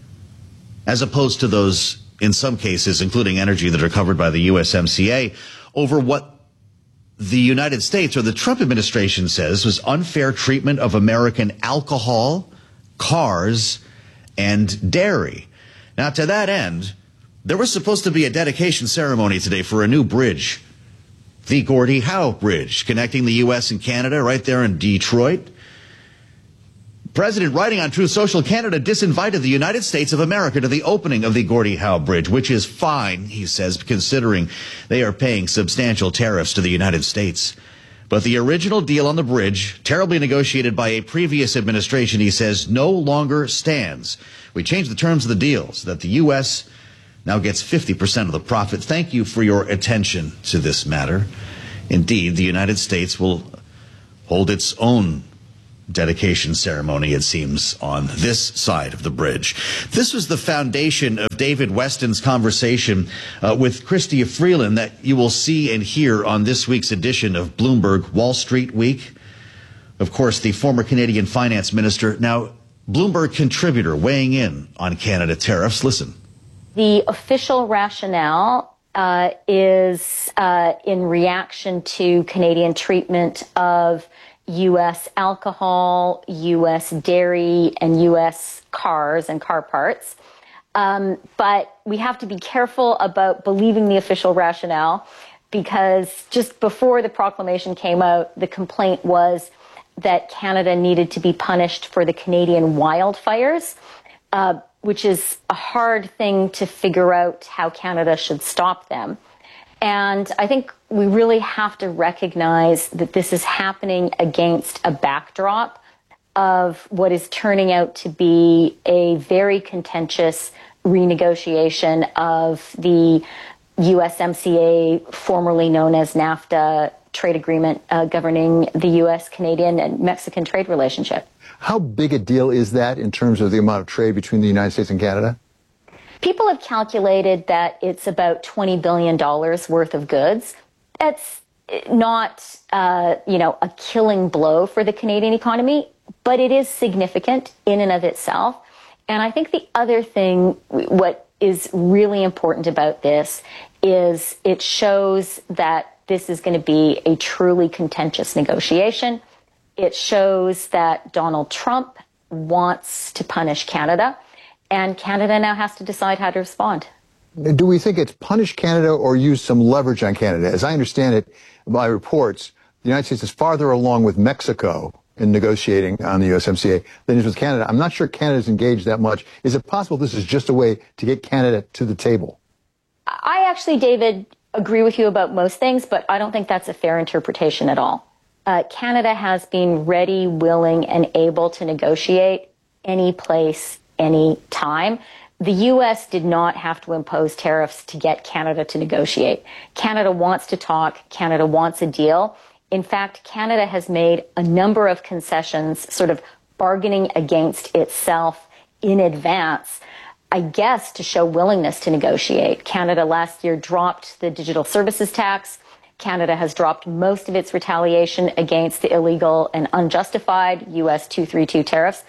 as opposed to those, in some cases, including energy, that are covered by the USMCA, over what the United States or the Trump administration says was unfair treatment of American alcohol, cars, and dairy. Now, to that end, there was supposed to be a dedication ceremony today for a new bridge, the Gordie Howe Bridge, connecting the U.S. and Canada right there in Detroit. President, writing on Truth Social, Canada disinvited the United States of America to the opening of the Gordie Howe Bridge, which is fine, he says, considering they are paying substantial tariffs to the United States. But the original deal on the bridge, terribly negotiated by a previous administration, he says, no longer stands. We changed the terms of the deal so that the U.S. now gets 50% of the profit. Thank you for your attention to this matter. Indeed, the United States will hold its own dedication ceremony, it seems, on this side of the bridge. This was the foundation of David Weston's conversation with Chrystia Freeland that you will see and hear on this week's edition of Bloomberg Wall Street Week. Of course, the former Canadian finance minister, now Bloomberg contributor, weighing in on Canada tariffs. Listen. The official rationale is in reaction to Canadian treatment of U.S. alcohol, U.S. dairy, and U.S. cars and car parts. But we have to be careful about believing the official rationale, because just before the proclamation came out, the complaint was that Canada needed to be punished for the Canadian wildfires, which is a hard thing to figure out how Canada should stop them. And I think we really have to recognize that this is happening against a backdrop of what is turning out to be a very contentious renegotiation of the USMCA, formerly known as NAFTA, trade agreement governing the U.S., Canadian, and Mexican trade relationship. How big a deal is that in terms of the amount of trade between the United States and Canada? People have calculated that it's about $20 billion worth of goods. That's not, a killing blow for the Canadian economy, but it is significant in and of itself. And I think the other thing, what is really important about this, is it shows that this is going to be a truly contentious negotiation. It shows that Donald Trump wants to punish Canada, and Canada now has to decide how to respond. Do we think it's punish Canada or use some leverage on Canada? As I understand it by reports, the United States is farther along with Mexico in negotiating on the USMCA than it is with Canada. I'm not sure Canada's engaged that much. Is it possible this is just a way to get Canada to the table? I actually, David, agree with you about most things, but I don't think that's a fair interpretation at all. Canada has been ready, willing, and able to negotiate any place, any time. The U.S. did not have to impose tariffs to get Canada to negotiate. Canada wants to talk. Canada wants a deal. In fact, Canada has made a number of concessions, sort of bargaining against itself in advance, I guess, to show willingness to negotiate. Canada last year dropped the digital services tax. Canada has dropped most of its retaliation against the illegal and unjustified U.S. 232 tariffs.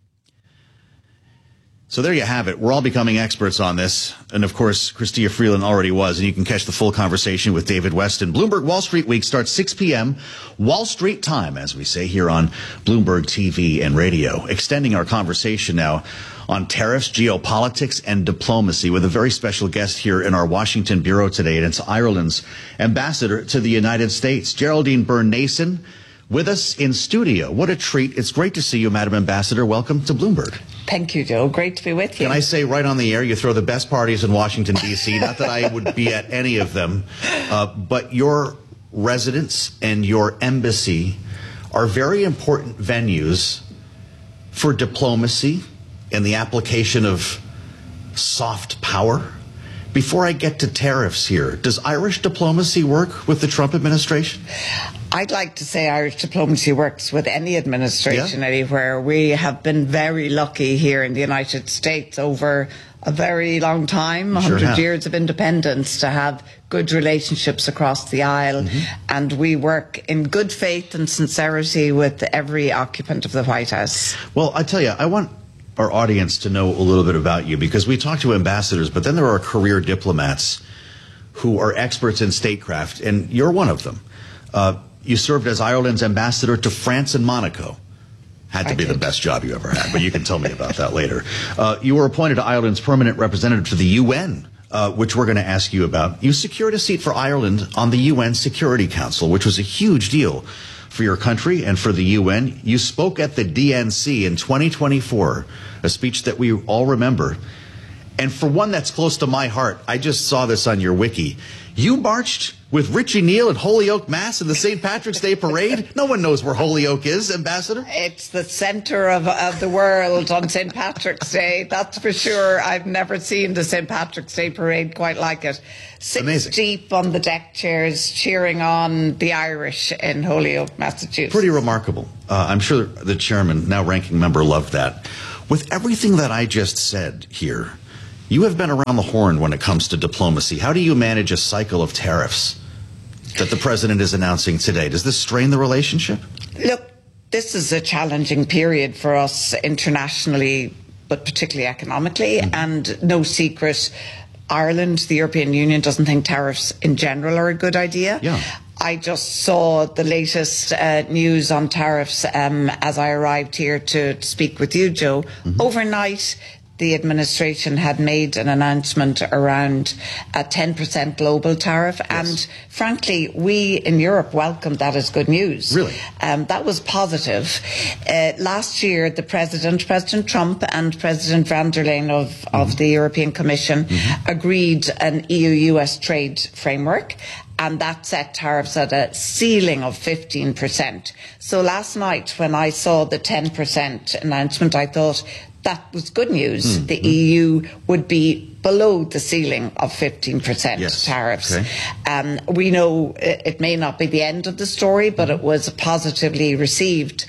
So there you have it. We're all becoming experts on this. And of course, Chrystia Freeland already was. And you can catch the full conversation with David Weston. Bloomberg Wall Street Week starts 6 p.m. Wall Street time, as we say here on Bloomberg TV and radio. Extending our conversation now on tariffs, geopolitics, and diplomacy with a very special guest here in our Washington bureau today. And it's Ireland's ambassador to the United States, Geraldine Byrne-Nason, with us in studio. What a treat. It's great to see you, Madam Ambassador. Welcome to Bloomberg. Thank you, Joe. Great to be with you. Can I say right on the air, you throw the best parties in Washington, D.C. Not that I would be at any of them, but your residence and your embassy are very important venues for diplomacy and the application of soft power. Before I get to tariffs here, does Irish diplomacy work with the Trump administration? I'd like to say Irish diplomacy works with any administration anywhere. We have been very lucky here in the United States over a very long time, 100 years of independence, to have good relationships across the aisle. And we work in good faith and sincerity with every occupant of the White House. Well, I tell you, I want our audience to know a little bit about you, because we talk to ambassadors, but then there are career diplomats who are experts in statecraft, and you're one of them. You served as Ireland's ambassador to France and Monaco. Had to be the best job you ever had, but you can tell me about that later. You were appointed to Ireland's permanent representative to the UN, which we're going to ask you about. You secured a seat for Ireland on the UN Security Council, which was a huge deal for your country and for the UN. You spoke at the DNC in 2024, a speech that we all remember. And for one that's close to my heart, I just saw this on your wiki. You marched with Richie Neal at Holyoke Mass in the St. Patrick's Day Parade. No one knows where Holyoke is, Ambassador. It's the center of the world on St. Patrick's Day, that's for sure. I've never seen the St. Patrick's Day Parade quite like it. Six deep on the deck chairs cheering on the Irish in Holyoke, Massachusetts. Pretty remarkable. I'm sure the chairman, now ranking member, loved that. With everything that I just said here, you have been around the horn when it comes to diplomacy. How do you manage a cycle of tariffs that the president is announcing today? Does this strain the relationship? Look, this is a challenging period for us internationally, but particularly economically. And no secret, Ireland, the European Union, doesn't think tariffs in general are a good idea. I just saw the latest news on tariffs as I arrived here to speak with you, Joe. Overnight, the administration had made an announcement around a 10% global tariff. And frankly, we in Europe welcomed that as good news. Really? That was positive. Last year, President Trump and President van der Leyen of the European Commission agreed an EU-US trade framework. And that set tariffs at a ceiling of 15%. So last night, when I saw the 10% announcement, I thought that was good news. The EU would be below the ceiling of 15% tariffs. We know it may not be the end of the story, but it was positively received.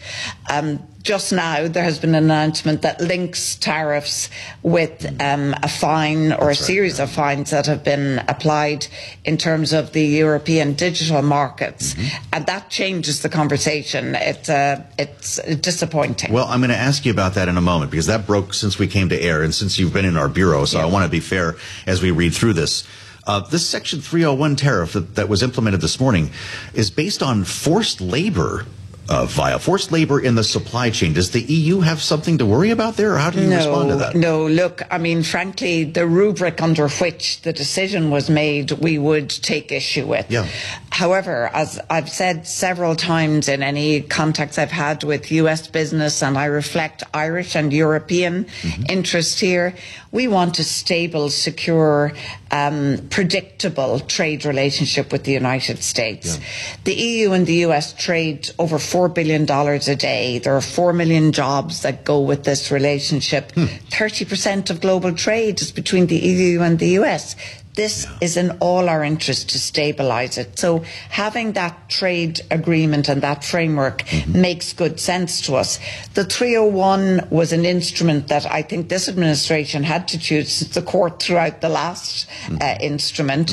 Just now, there has been an announcement that links tariffs with a fine or a series of fines that have been applied in terms of the European digital markets. And that changes the conversation. It's disappointing. Well, I'm going to ask you about that in a moment, because that broke since we came to air and since you've been in our bureau. So I want to be fair as we read through this. This Section 301 tariff that was implemented this morning is based on forced labor. Via forced labor in the supply chain. Does the EU have something to worry about there, or how do you respond to that? No, look, I mean, frankly, the rubric under which the decision was made, we would take issue with. However, as I've said several times in any contacts I've had with US business, and I reflect Irish and European interest here, we want a stable, secure, predictable trade relationship with the United States. The EU and the US trade over $4 billion a day. There are 4 million jobs that go with this relationship. 30% of global trade is between the EU and the US. This is in all our interest to stabilise it. So having that trade agreement and that framework makes good sense to us. The 301 was an instrument that I think this administration had to choose. The court threw out the last instrument.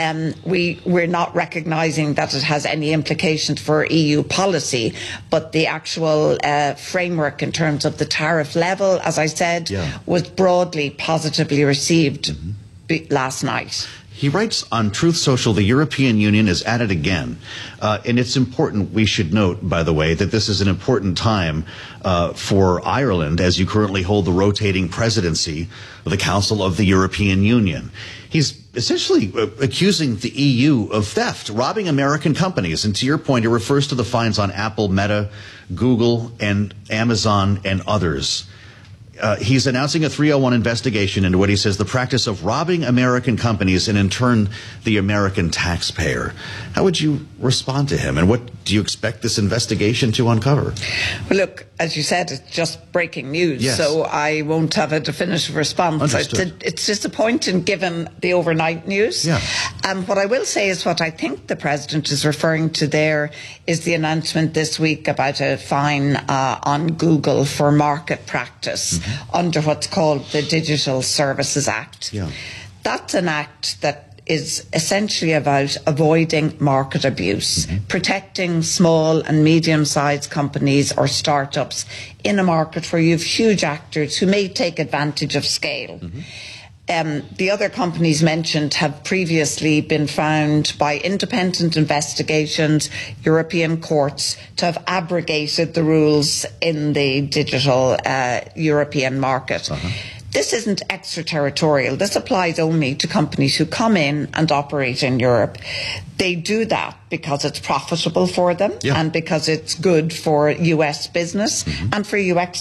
We're not recognising that it has any implications for EU policy, but the actual framework in terms of the tariff level, as I said, was broadly positively received last night. He writes on Truth Social, the European Union is at it again. And it's important, we should note, by the way, that this is an important time for Ireland as you currently hold the rotating presidency of the Council of the European Union. He's essentially accusing the EU of theft, robbing American companies. And to your point, it refers to the fines on Apple, Meta, Google, and Amazon, and others. He's announcing a 301 investigation into what he says the practice of robbing American companies and in turn the American taxpayer. How would you respond to him, and what do you expect this investigation to uncover? Well, look, as you said, it's just breaking news, so I won't have a definitive response. It's disappointing given the overnight news. What I will say is what I think the President is referring to there is the announcement this week about a fine on Google for market practice under what's called the Digital Services Act. That's an act that is essentially about avoiding market abuse, protecting small and medium-sized companies or startups in a market where you have huge actors who may take advantage of scale. The other companies mentioned have previously been found by independent investigations, European courts, to have abrogated the rules in the digital European market. This isn't extraterritorial. This applies only to companies who come in and operate in Europe. They do that because it's profitable for them and because it's good for US business and for US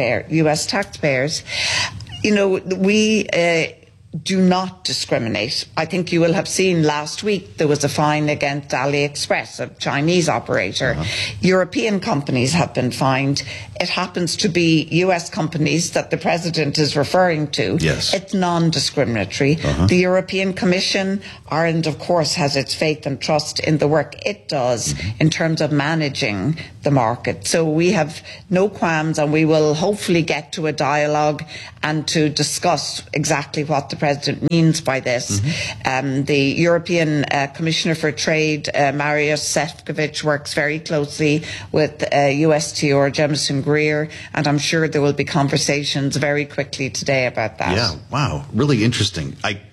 taxpayers. You know, we do not discriminate. I think you will have seen last week there was a fine against AliExpress, a Chinese operator. European companies have been fined. It happens to be US companies that the President is referring to. Yes. It's non-discriminatory. The European Commission, Ireland, of course, has its faith and trust in the work it does in terms of managing the market. So we have no qualms, and we will hopefully get to a dialogue and to discuss exactly what the President means by this. The European Commissioner for Trade, Mariusz Šefčovič, works very closely with USTR Jemison Greer, and I'm sure there will be conversations very quickly today about that. Yeah, wow, really interesting.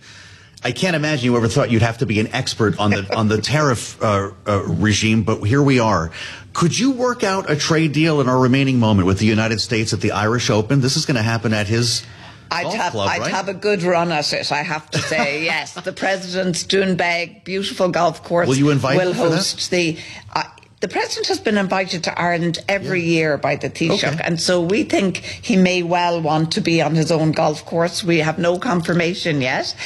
I can't imagine you ever thought you'd have to be an expert on the tariff regime, but here we are. Could you work out a trade deal in our remaining moment with the United States at the Irish Open? This is going to happen at his I'd have a good run at it, I have to say. Yes, the President's Doonbeg, beautiful golf course. Will you invite him for host the. The President has been invited to Ireland every year by the Taoiseach, and so we think he may well want to be on his own golf course. We have no confirmation yet.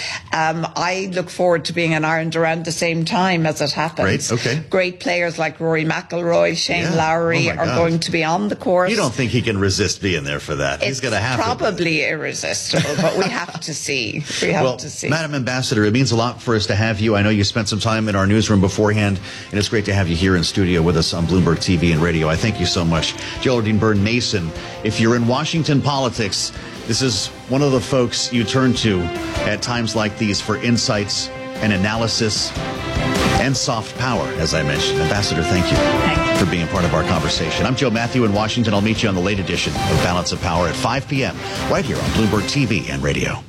I look forward to being in Ireland around the same time as it happens. Great players like Rory McIlroy, Shane Lowry are going to be on the course. You don't think he can resist being there for that? He's going to have probably irresistible, but we have to see. We have to see. Madam Ambassador, it means a lot for us to have you. I know you spent some time in our newsroom beforehand, and it's great to have you here in studio with us on Bloomberg TV and radio. I thank you so much. Geraldine Byrne Mason, if you're in Washington politics, this is one of the folks you turn to at times like these for insights and analysis and soft power, as I mentioned. Ambassador, thank you for being part of our conversation. I'm Joe Matthew in Washington. I'll meet you on the late edition of Balance of Power at 5 p.m. right here on Bloomberg TV and radio.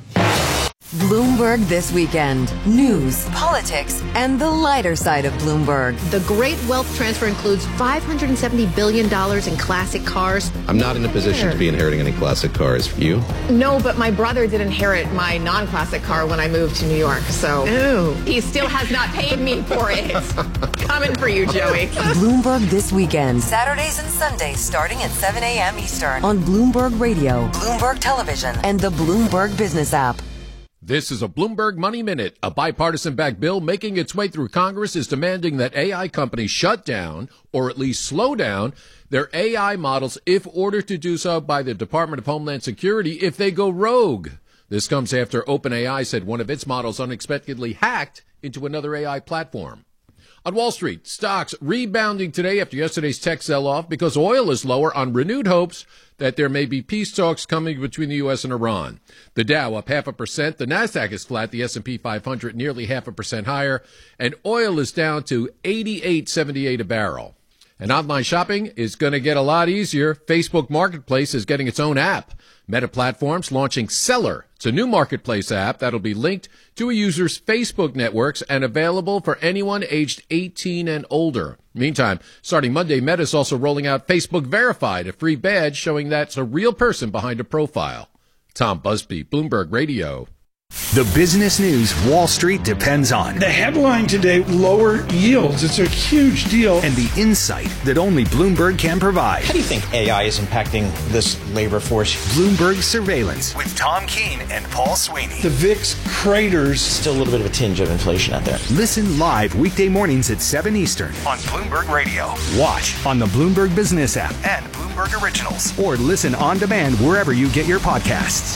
Bloomberg This Weekend. News, politics, and the lighter side of Bloomberg. The great wealth transfer includes $570 billion in classic cars. I'm not in a position to be inheriting any classic cars. You? No, but my brother did inherit my non-classic car when I moved to New York, so he still has not paid me for it. Coming for you, Joey. Bloomberg This Weekend. Saturdays and Sundays starting at 7 a.m. Eastern on Bloomberg Radio, Bloomberg Television, and the Bloomberg Business app. This is a Bloomberg Money Minute. A bipartisan-backed bill making its way through Congress is demanding that AI companies shut down, or at least slow down, their AI models if ordered to do so by the Department of Homeland Security if they go rogue. This comes after OpenAI said one of its models unexpectedly hacked into another AI platform. On Wall Street, stocks rebounding today after yesterday's tech sell-off because oil is lower on renewed hopes that there may be peace talks coming between the U.S. and Iran. The Dow up 0.5%. The Nasdaq is flat. The S&P 500 nearly 0.5% higher. And oil is down to $88.78 a barrel. And online shopping is going to get a lot easier. Facebook Marketplace is getting its own app. Meta Platforms launching Seller. It's a new marketplace app that'll be linked to a user's Facebook networks and available for anyone aged 18 and older. Meantime, starting Monday, Meta is also rolling out Facebook Verified, a free badge showing that's a real person behind a profile. Tom Busby, Bloomberg Radio. The business news Wall Street depends on. The headline today, lower yields. It's a huge deal. And the insight that only Bloomberg can provide. How do you think AI is impacting this labor force? Bloomberg Surveillance with Tom Keene and Paul Sweeney. The VIX craters. Still a little bit of a tinge of inflation out there. Listen live weekday mornings at 7 Eastern on Bloomberg Radio. Watch on the Bloomberg Business app and Bloomberg Originals. Or listen on demand wherever you get your podcasts.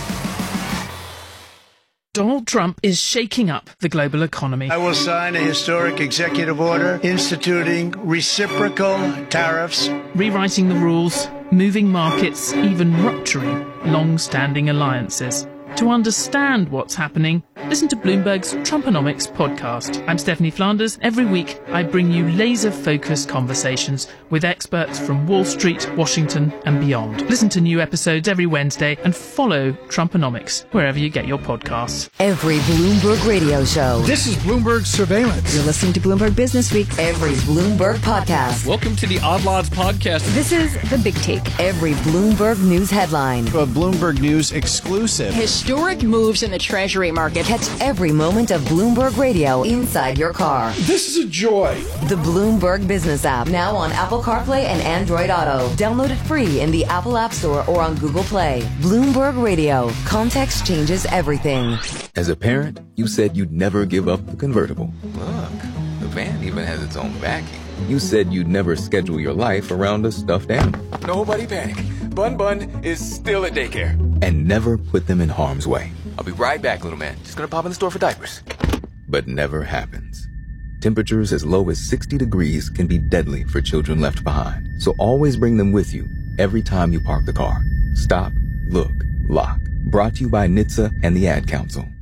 Donald Trump is shaking up the global economy. I will sign a historic executive order instituting reciprocal tariffs, rewriting the rules, moving markets, even rupturing long-standing alliances. To understand what's happening, listen to Bloomberg's Trumponomics podcast. I'm Stephanie Flanders. Every week, I bring you laser-focused conversations with experts from Wall Street, Washington, and beyond. Listen to new episodes every Wednesday and follow Trumponomics wherever you get your podcasts. Every Bloomberg radio show. This is Bloomberg Surveillance. You're listening to Bloomberg Business Week. Every Bloomberg podcast. Welcome to the Odd Lots podcast. This is The Big Take. Every Bloomberg news headline. A Bloomberg News exclusive. Historic moves in the Treasury market. Catch every moment of Bloomberg Radio inside your car. This is a joy. The Bloomberg Business app, now on Apple CarPlay and Android Auto. Download it free in the Apple App Store or on Google Play. Bloomberg Radio. Context changes everything. As a parent, you said you'd never give up the convertible. Look, the van even has its own backing. You said you'd never schedule your life around a stuffed animal. Nobody panic. Bun Bun is still at daycare. And never put them in harm's way. I'll be right back, little man. Just gonna pop in the store for diapers. But never happens. Temperatures as low as 60 degrees can be deadly for children left behind. So always bring them with you every time you park the car. Stop, look, lock. Brought to you by NHTSA and the Ad Council.